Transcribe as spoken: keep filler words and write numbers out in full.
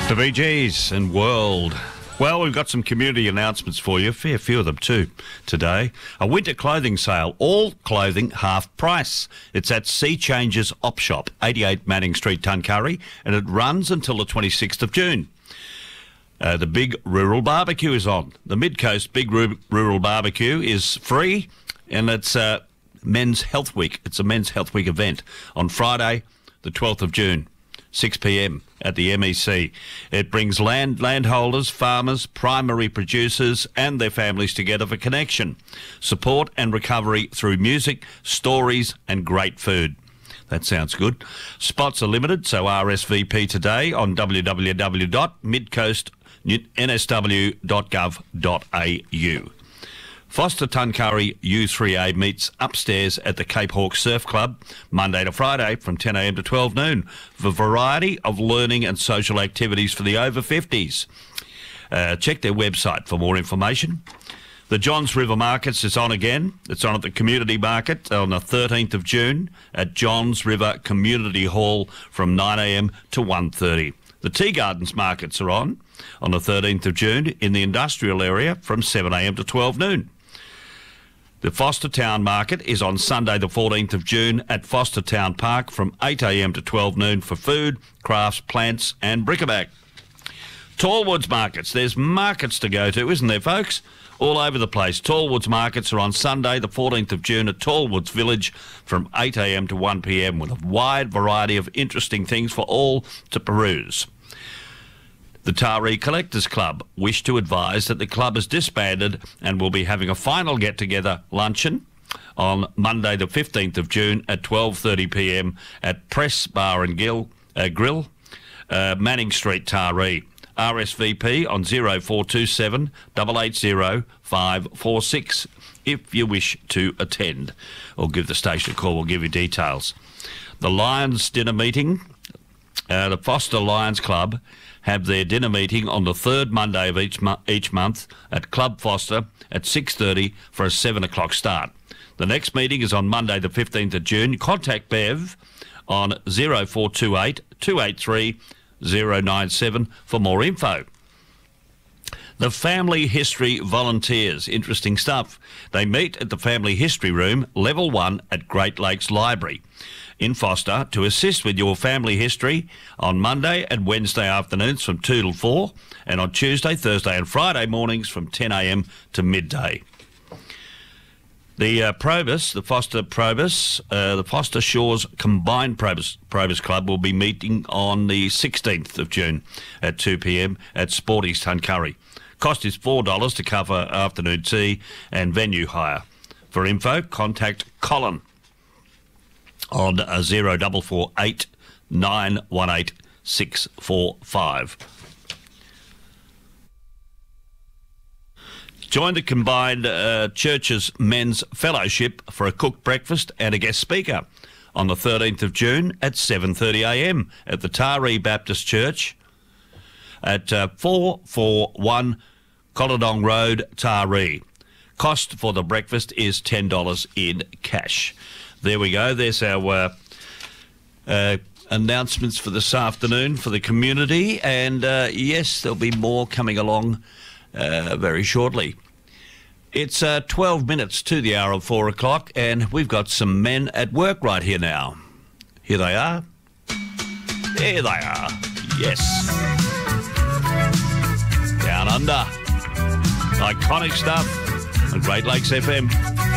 The Bee Gees and World. Well, we've got some community announcements for you, a fair few of them too, today. A winter clothing sale, all clothing half price. It's at Sea Changes Op Shop, eighty-eight Manning Street, Tuncurry, and it runs until the twenty-sixth of June. Uh, the Big Rural Barbecue is on. The Mid-Coast Big Ru- Rural Barbecue is free, and it's uh, Men's Health Week. It's a Men's Health Week event on Friday, the twelfth of June. six p.m. at the M E C. It brings land landholders, farmers, primary producers and their families together for connection, support and recovery through music, stories and great food. That sounds good. Spots are limited, so R S V P today on w w w dot midcoast n s w dot gov dot a u. Foster Tuncurry U three A meets upstairs at the Cape Hawke Surf Club Monday to Friday from ten a.m. to twelve noon for a variety of learning and social activities for the over fifties. Uh, check their website for more information. The Johns River Markets is on again. It's on at the Community Market on the thirteenth of June at Johns River Community Hall from nine a.m. to one thirty. The Tea Gardens Markets are on on the thirteenth of June in the industrial area from seven a.m. to twelve noon. The Foster Town Market is on Sunday the fourteenth of June at Foster Town Park from eight a.m. to twelve noon for food, crafts, plants and bric-a-brac. Tallwoods Markets. There's markets to go to, isn't there, folks? All over the place. Tallwoods Markets are on Sunday the fourteenth of June at Tallwoods Village from eight a.m. to one p.m. with a wide variety of interesting things for all to peruse. The Taree Collectors Club wish to advise that the club has disbanded and will be having a final get-together luncheon on Monday the fifteenth of June at twelve thirty p.m. at Press Bar and Grill, uh, Grill uh, Manning Street, Taree. R S V P on zero four two seven, eight eight zero, five four six if you wish to attend, or give the station a call. We'll give you details. The Lions dinner meeting, uh, the Foster Lions Club have their dinner meeting on the third Monday of each, mo- each month at Club Foster at six thirty for a seven o'clock start. The next meeting is on Monday the fifteenth of June. Contact Bev on zero four two eight, two eight three, zero nine seven for more info. The Family History Volunteers, interesting stuff. They meet at the Family History Room, Level one at Great Lakes Library in Foster to assist with your family history on Monday and Wednesday afternoons from two till four and on Tuesday, Thursday and Friday mornings from ten a.m. to midday. The uh, Probus, the Foster Probus, uh, the Foster Shores Combined Probus, Probus Club will be meeting on the sixteenth of June at two p.m. at Sporty's Tuncurry. Cost is four dollars to cover afternoon tea and venue hire. For info, contact Colin on uh, zero four four eight, nine one eight, six four five. Join the Combined uh, Churches Men's Fellowship for a cooked breakfast and a guest speaker on the thirteenth of June at seven thirty a.m. at the Taree Baptist Church at uh, four forty-one Collodong Road, Taree. Cost for the breakfast is ten dollars in cash. There we go. There's our uh, uh, announcements for this afternoon for the community. And, uh, yes, there'll be more coming along uh, very shortly. It's uh, twelve minutes to the hour of four o'clock, and we've got some men at work right here now. Here they are. There they are. Yes. Down under. Iconic stuff on Great Lakes F M.